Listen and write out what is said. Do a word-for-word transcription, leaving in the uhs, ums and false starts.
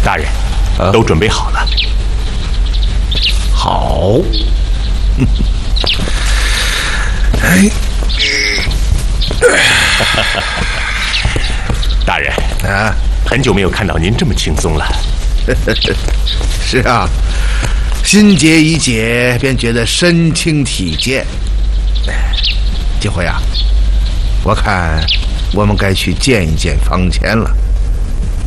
大人，啊、都准备好了。 好。哎， 大人啊， 很久没有看到您这么轻松了。 是啊，心结一解，便觉得身轻体健。金辉啊，我看我们该去见一见方谦了。